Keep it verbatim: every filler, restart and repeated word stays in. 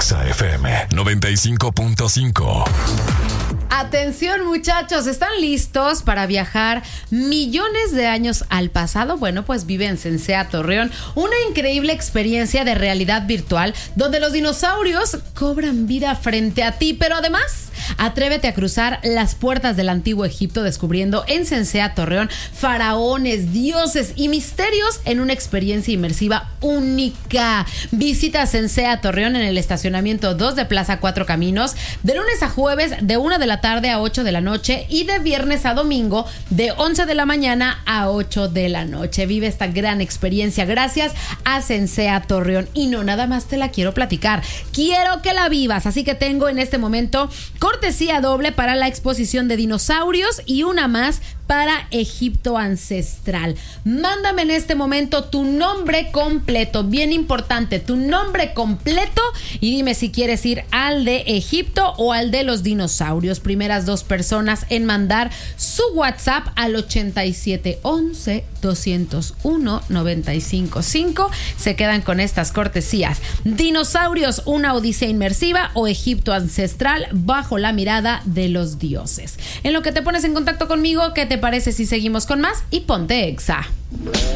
Exa F M noventa y cinco punto cinco. Atención, muchachos, ¿están listos para viajar millones de años al pasado? Bueno, pues vive en Sensea Torreón una increíble experiencia de realidad virtual donde los dinosaurios cobran vida frente a ti, pero además atrévete a cruzar las puertas del antiguo Egipto descubriendo en Sensea Torreón faraones, dioses y misterios en una experiencia inmersiva única. Visita Sensea Torreón en el estacionamiento dos de Plaza Cuatro Caminos de lunes a jueves de una de la tarde a ocho de la noche y de viernes a domingo de once de la mañana a ocho de la noche. Vive esta gran experiencia gracias a Sensea Torreón. Y no nada más te la quiero platicar, quiero que la vivas, así que tengo en este momento cortesía doble para la exposición de dinosaurios y una más para Egipto ancestral. Mándame en este momento tu nombre completo, bien importante, tu nombre completo, y dime si quieres ir al de Egipto o al de los dinosaurios. Primeras dos personas en mandar su WhatsApp al ochenta y siete once doscientos uno noventa y cinco cinco se quedan con estas cortesías. Dinosaurios, una odisea inmersiva, o Egipto ancestral bajo la mirada de los dioses. En lo que te pones en contacto conmigo, ¿qué te parece si seguimos con más? Y ponte Exa.